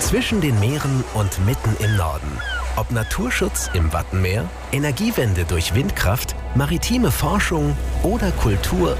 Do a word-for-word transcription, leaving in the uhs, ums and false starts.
Zwischen den Meeren und mitten im Norden. Ob Naturschutz im Wattenmeer, Energiewende durch Windkraft, maritime Forschung oder Kultur